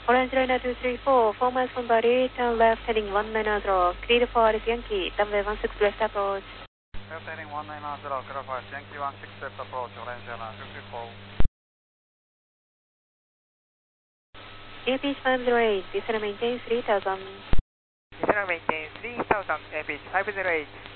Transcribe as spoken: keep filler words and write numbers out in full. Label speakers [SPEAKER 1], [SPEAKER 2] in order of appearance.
[SPEAKER 1] Orange Liner two three four, four miles from body, turn left heading one nine zero, clear for Alice Yankee, runway one six left approach.
[SPEAKER 2] Left heading one nine zero, clear for Alice Yankee one six left approach, Orange Liner two three four.
[SPEAKER 1] A P H five zero eight, descend and maintain three thousand.
[SPEAKER 3] Descend and maintain three thousand, A P H five zero eight.